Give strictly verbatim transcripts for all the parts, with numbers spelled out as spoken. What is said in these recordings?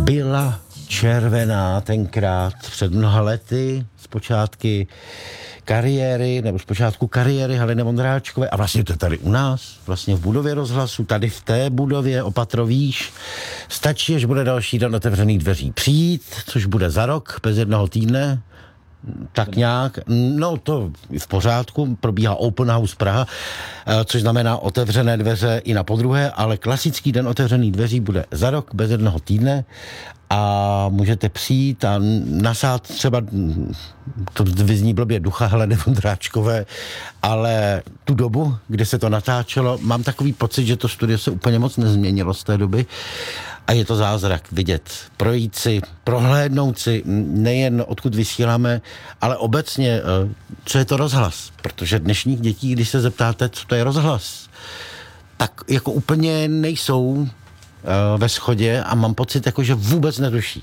byla červená tenkrát před mnoha lety, z počátky kariéry, nebo z počátku kariéry Heleny Vondráčkové, a vlastně to je tady u nás, vlastně v budově Rozhlasu, tady v té budově Opatro výš. Stačí, až bude další den otevřených dveří přijít, což bude za rok, bez jednoho týdne, tak nějak, no to v pořádku, probíhá Open House Praha, což znamená otevřené dveře i na podruhé, ale klasický den otevřených dveří bude za rok, bez jednoho týdne, a můžete přijít a nasát třeba, to vyzní blbě, ducha Heleny Vondráčkové, ale tu dobu, kdy se to natáčelo, mám takový pocit, že to studio se úplně moc nezměnilo z té doby a je to zázrak vidět, projít si, prohlédnout si nejen odkud vysíláme, ale obecně, co je to rozhlas, protože dnešních dětí, když se zeptáte, co to je rozhlas, tak jako úplně nejsou ve shodě a mám pocit, jako, že vůbec netuší.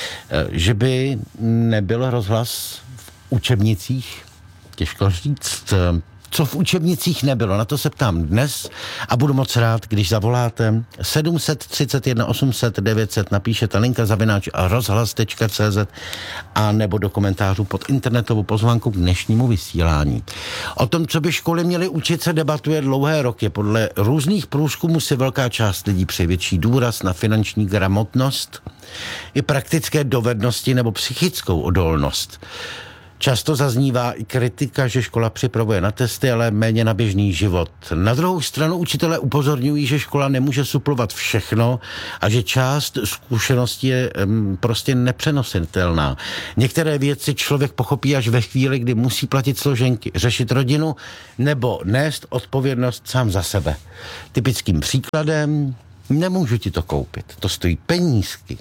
Že by nebyl rozhlas v učebnicích, těžko říct, co v učebnicích nebylo, na to se ptám dnes a budu moc rád, když zavoláte sedm set třicet jedna osm set devět set, napíšete linka zavináč rozhlas tečka cé zet a nebo do komentářů pod internetovou pozvánku k dnešnímu vysílání. O tom, co by školy měly učit, se debatuje dlouhé roky. Podle různých průzkumů si velká část lidí přeje větší důraz na finanční gramotnost i praktické dovednosti nebo psychickou odolnost. Často zaznívá i kritika, že škola připravuje na testy, ale méně na běžný život. Na druhou stranu učitelé upozorňují, že škola nemůže suplovat všechno a že část zkušeností je um, prostě nepřenositelná. Některé věci člověk pochopí až ve chvíli, kdy musí platit složenky, řešit rodinu nebo nést odpovědnost sám za sebe. Typickým příkladem: nemůžu ti to koupit, to stojí penízky.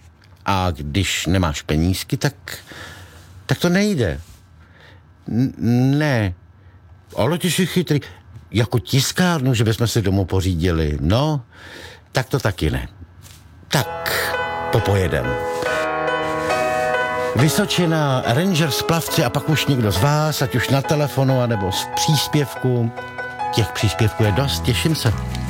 A když nemáš penízky, tak... tak to nejde. N- ne. Ale ty jsi chytrý. Jako tiskárnu, že bychom si domů pořídili. No, tak to taky ne. Tak, popojedem. Vysočina, Rangers, plavci a pak už někdo z vás, ať už na telefonu, anebo z příspěvku. Těch příspěvků je dost, těším se.